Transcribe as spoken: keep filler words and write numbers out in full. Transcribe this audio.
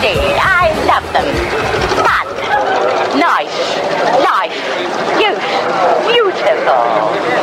indeed. I love them. Fun. Nice. Life. Youth. Beautiful.